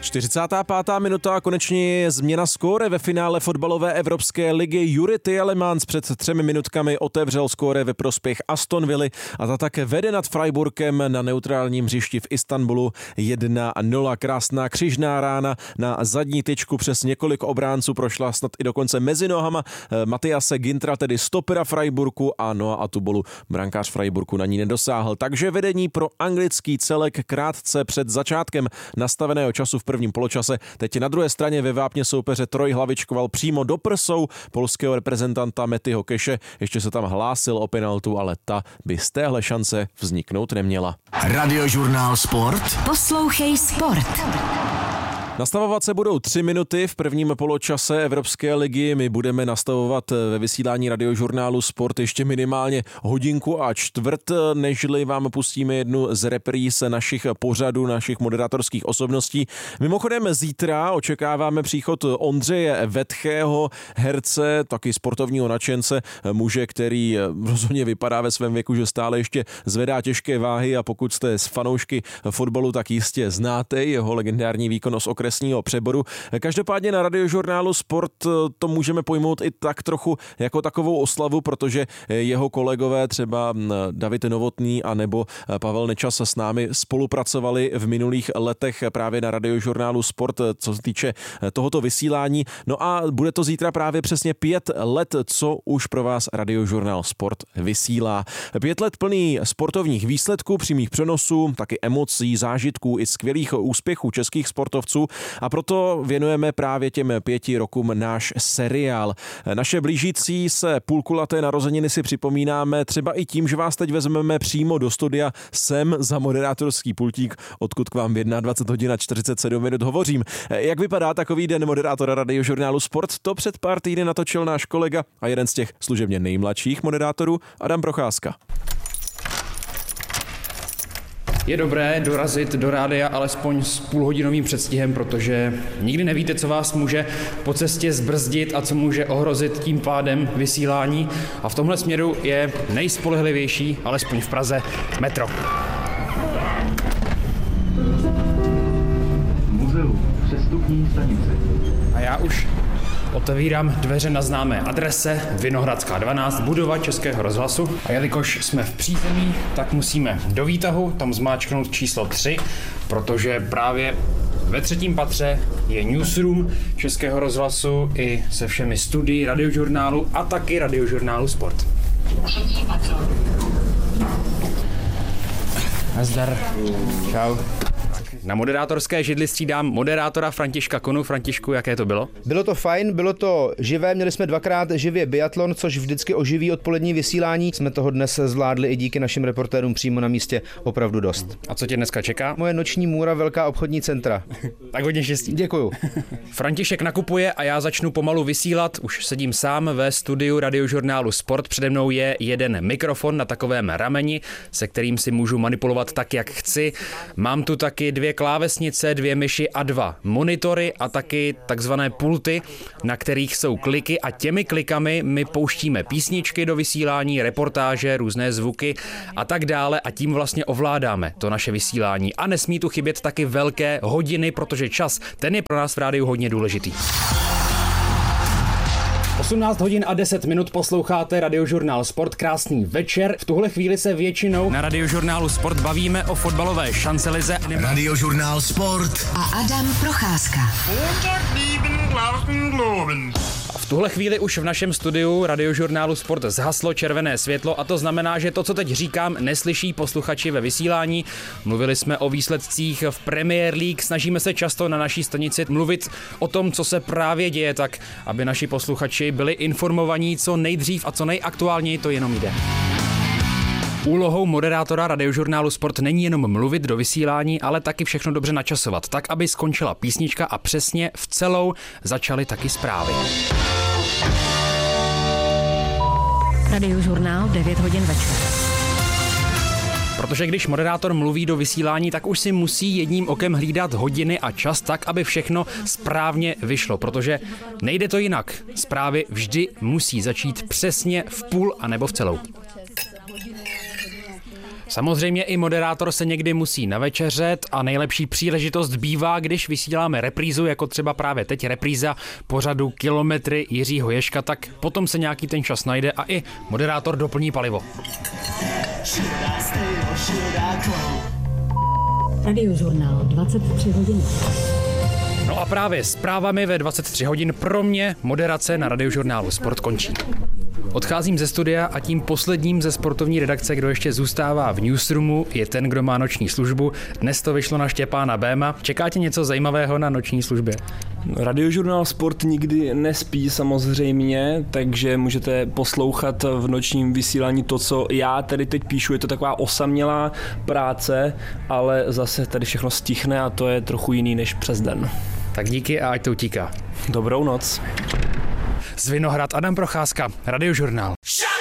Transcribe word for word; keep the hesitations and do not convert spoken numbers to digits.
čtyřicátá pátá minuta, konečně je změna skóre ve finále fotbalové Evropské ligy. Juri Tielemans před třemi minutkami otevřel skóre ve prospěch Aston Villy a ta také vede nad Freiburgem na neutrálním hřišti v Istanbulu jedna nula. Krásná křižná rána na zadní tyčku přes několik obránců prošla snad i dokonce mezi nohama Matiase Gintra, tedy stopera Freiburgu, a Noa Atubolu, brankář Freiburgu, na ní nedosáhl. Takže vedení pro anglický celek krátce před začátkem nastaveného času v prvním poločase. Teď na druhé straně ve vápně soupeře Troj hlavičkoval přímo do prsou polského reprezentanta Metyho Keše. Ještě se tam hlásil o penaltu, ale ta by z téhle šance vzniknout neměla. Radiožurnál Sport. Poslouchej sport. Nastavovat se budou tři minuty v prvním poločase Evropské ligy. My budeme nastavovat ve vysílání Radiožurnálu Sport ještě minimálně hodinku a čtvrt, nežli vám pustíme jednu z repríz našich pořadů, našich moderátorských osobností. Mimochodem zítra očekáváme příchod Ondřeje Vetchého, herce, taky sportovního nadšence, muže, který rozhodně vypadá ve svém věku, že stále ještě zvedá těžké váhy, a pokud jste z fanoušky fotbalu, tak jistě znáte jeho legendární výkon z okresního přeboru. Každopádně na Radiožurnálu Sport to můžeme pojmout i tak trochu jako takovou oslavu, protože jeho kolegové, třeba David Novotný a nebo Pavel Nečas, s námi spolupracovali v minulých letech právě na Radiožurnálu Sport, co se týče tohoto vysílání. No a bude to zítra právě přesně pět let, co už pro vás Radiožurnál Sport vysílá. Pět let plný sportovních výsledků, přímých přenosů, taky emocí, zážitků i skvělých úspěchů českých sportovců. A proto věnujeme právě těm pěti rokům náš seriál. Naše blížící se půlkulaté narozeniny si připomínáme třeba i tím, že vás teď vezmeme přímo do studia sem za moderátorský pultík, odkud k vám v dvacet jedna hodin a čtyřicet sedm minut hovořím. Jak vypadá takový den moderátora Radiožurnálu Sport? To před pár týdny natočil náš kolega a jeden z těch služebně nejmladších moderátorů, Adam Procházka. Je dobré dorazit do rádia alespoň s půlhodinovým předstihem, protože nikdy nevíte, co vás může po cestě zbrzdit a co může ohrozit tím pádem vysílání. A v tomhle směru je nejspolehlivější, alespoň v Praze, metro. Muzeu, přestupní stanice. A já už otevírám dveře na známé adrese Vinohradská dvanáct, budova Českého rozhlasu. A jelikož jsme v přízemí, tak musíme do výtahu tam zmáčknout číslo tři, protože právě ve třetím patře je newsroom Českého rozhlasu i se všemi studii Radiožurnálu a taky Radiožurnálu Sport. Třetí patro. Nazdar. Čau. Na moderátorské židli střídám moderátora Františka Konu. Františku, jaké to bylo? Bylo to fajn, bylo to živé, měli jsme dvakrát živě biatlon, což vždycky oživí odpolední vysílání. Jsme toho dnes zvládli i díky našim reportérům přímo na místě opravdu dost. A co tě dneska čeká? Moje noční můra, velká obchodní centra. Tak hodně štěstí. Děkuju. František nakupuje a já začnu pomalu vysílat. Už sedím sám ve studiu Radiožurnálu Sport. Přede mnou je jeden mikrofon na takovém rameni, se kterým si můžu manipulovat tak, jak chci. Mám tu taky dvě klávesnice, dvě myši a dva monitory a taky takzvané pulty, na kterých jsou kliky, a těmi klikami my pouštíme písničky do vysílání, reportáže, různé zvuky a tak dále, a tím vlastně ovládáme to naše vysílání. A nesmí tu chybět taky velké hodiny, protože čas, ten je pro nás v rádiu hodně důležitý. osmnáct hodin a deset minut posloucháte Radiožurnál Sport, krásný večer. V tuhle chvíli se většinou na Radiožurnálu Sport bavíme o fotbalové šancelize. Radiožurnál Sport A Adam Procházka. V tuhle chvíli už v našem studiu Radiožurnálu Sport zhaslo červené světlo, a to znamená, že to, co teď říkám, neslyší posluchači ve vysílání. Mluvili jsme o výsledcích v Premier League, snažíme se často na naší stanici mluvit o tom, co se právě děje, tak aby naši posluchači byli informovaní co nejdřív a co nejaktuálněji to jenom jde. Úlohou moderátora Radiožurnálu Sport není jenom mluvit do vysílání, ale taky všechno dobře načasovat, tak aby skončila písnička a přesně v celou začaly taky zprávy. Radiožurnál, devět hodin večer. Protože když moderátor mluví do vysílání, tak už si musí jedním okem hlídat hodiny a čas tak, aby všechno správně vyšlo, protože nejde to jinak. Zprávy vždy musí začít přesně v půl a nebo v celou. Samozřejmě i moderátor se někdy musí navečeřet a nejlepší příležitost bývá, když vysíláme reprízu, jako třeba právě teď repríza pořadu Kilometry Jiřího Ježka, tak potom se nějaký ten čas najde a i moderátor doplní palivo. Radiožurnál dvacet tři hodin. No a právě zprávami ve dvacet tři hodin pro mě moderace na Radiožurnálu Sport končí. Odcházím ze studia a tím posledním ze sportovní redakce, kdo ještě zůstává v newsroomu, je ten, kdo má noční službu. Dnes to vyšlo na Štěpána Béma. Čeká tě něco zajímavého na noční službě? Radiožurnál Sport nikdy nespí samozřejmě, takže můžete poslouchat v nočním vysílání to, co já tady teď píšu. Je to taková osamělá práce, ale zase tady všechno stichne a to je trochu jiný než přes den. Tak díky a ať to utíká. Dobrou noc. Z Vinohrad Adam Procházka, Radiožurnál.